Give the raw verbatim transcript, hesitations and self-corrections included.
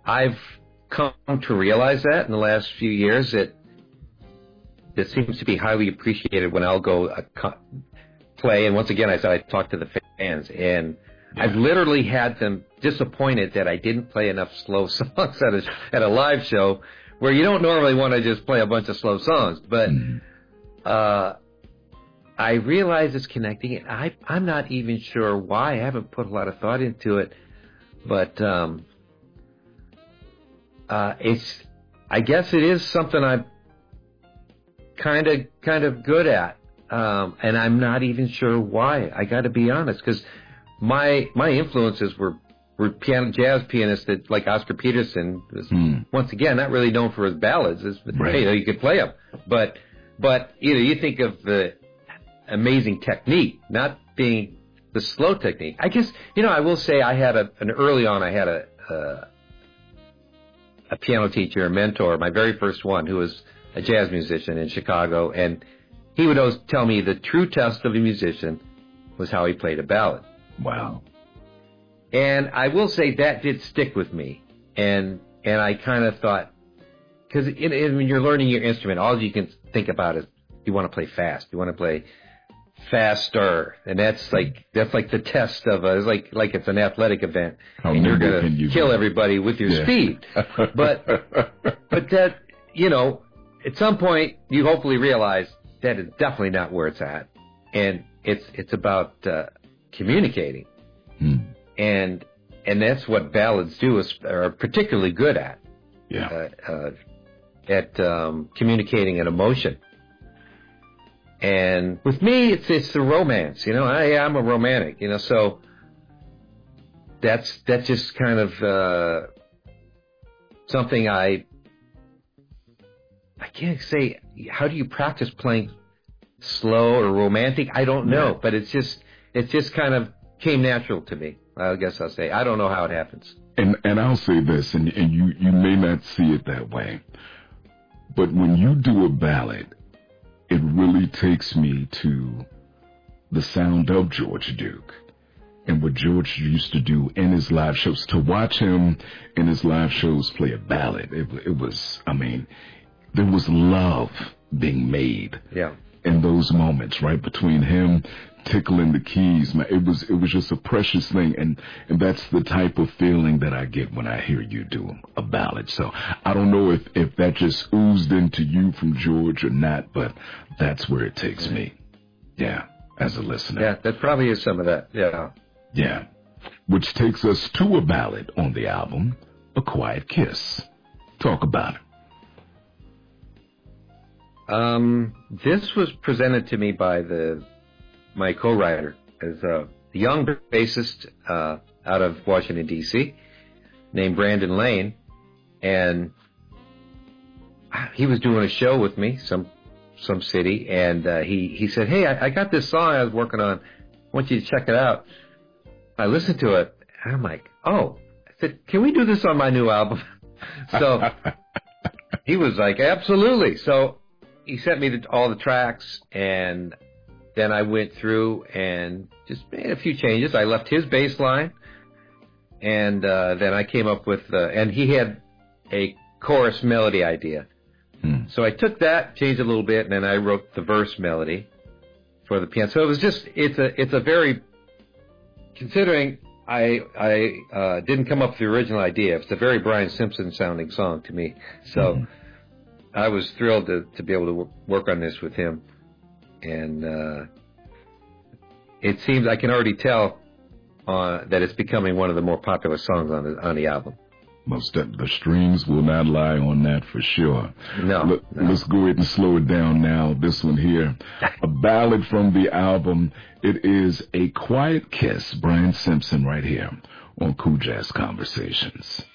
I've come to realize that in the last few years that it seems to be highly appreciated when I'll go uh, co- play. And once again, I said I talk to the fans, and yeah. I've literally had them disappointed that I didn't play enough slow songs at a, at a live show where you don't normally want to just play a bunch of slow songs. But mm. uh, I realize it's connecting, and I, I'm not even sure why. I haven't put a lot of thought into it. But um, uh, it's, I guess it is something I'm kind of kind of good at, um, and I'm not even sure why. I got to be honest, because my my influences were were piano, jazz pianists that, like Oscar Peterson, was mm. once again not really known for his ballads. It's, right. Hey, you could play them, but but you know you think of the amazing technique, not being the slow technique. I guess you know I will say I had a an early on I had a a, a piano teacher, a mentor, my very first one, who was a jazz musician in Chicago, and he would always tell me the true test of a musician was how he played a ballad. Wow. And I will say that did stick with me, and and I kind of thought, because when you're learning your instrument, all you can think about is you want to play fast, you want to play faster, and that's like that's like the test of a, it's like like it's an athletic event, how and you're going to you kill do? everybody with your yeah. speed. But but that you know. At some point, you hopefully realize that is definitely not where it's at, and it's it's about uh, communicating, hmm. and and that's what ballads do is are particularly good at, yeah, uh, uh, at um, communicating an emotion. And with me, it's it's the romance, you know. I I'm a romantic, you know, so that's that's just kind of uh, something I. I can't say, how do you practice playing slow or romantic? I don't know, yeah. but it's just, it just kind of came natural to me. I guess I'll say, I don't know how it happens. And and I'll say this, and, and you, you may not see it that way, but when you do a ballad, it really takes me to the sound of George Duke and what George used to do in his live shows. To watch him in his live shows play a ballad, it, it was, I mean, there was love being made yeah. in those moments, right, between him tickling the keys. Man, it was it was just a precious thing, and, and that's the type of feeling that I get when I hear you do a ballad. So I don't know if, if that just oozed into you from George or not, but that's where it takes me, yeah, as a listener. Yeah, that probably is some of that, yeah. Yeah, which takes us to a ballad on the album, A Quiet Kiss. Talk about it. Um, this was presented to me by the my co-writer, as a young bassist uh, out of Washington D C named Brandon Lane, and he was doing a show with me, some some city, and uh, he he said, "Hey, I, I got this song I was working on. I want you to check it out." I listened to it, and I'm like, "Oh," I said, "Can we do this on my new album?" So he was like, "Absolutely." So he sent me the, all the tracks, and then I went through and just made a few changes. I left his bass line, and uh, then I came up with, uh, and he had a chorus melody idea. Hmm. So I took that, changed it a little bit, and then I wrote the verse melody for the piano. So it was just, it's a, it's a very, considering I I uh, didn't come up with the original idea, it's a very Brian Simpson sounding song to me. So. Mm-hmm. I was thrilled to, to be able to work on this with him, and uh, it seems I can already tell uh, that it's becoming one of the more popular songs on the on the album. Most of the strings will not lie on that for sure. No, L- no. Let's go ahead and slow it down now. This one here, a ballad from the album. It is A Quiet Kiss. Brian Simpson right here on Cool Jazz Conversations.